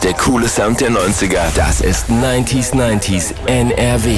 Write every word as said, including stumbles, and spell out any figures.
Der coole Sound der neunziger, das ist neunzig neunzig N R W.